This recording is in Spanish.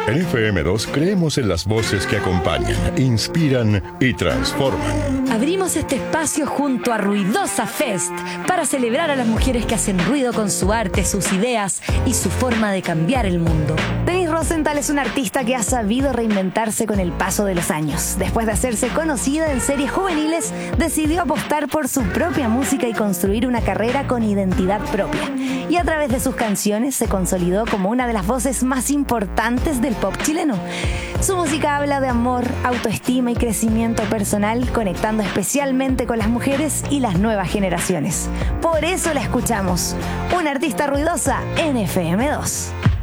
En FM2 creemos en las voces que acompañan, inspiran y transforman. Abrimos este espacio junto a Ruidosa Fest para celebrar a las mujeres que hacen ruido con su arte, sus ideas y su forma de cambiar el mundo. Denise Rosenthal es una artista que ha sabido reinventarse con el paso de los años. Después de hacerse conocida en series juveniles, decidió apostar por su propia música y construir una carrera con identidad propia. Y a través de sus canciones se consolidó como una de las voces más importantes del pop chileno. Su música habla de amor, autoestima y crecimiento personal, conectando especialmente con las mujeres y las nuevas generaciones. Por eso la escuchamos. Una artista ruidosa en FM2.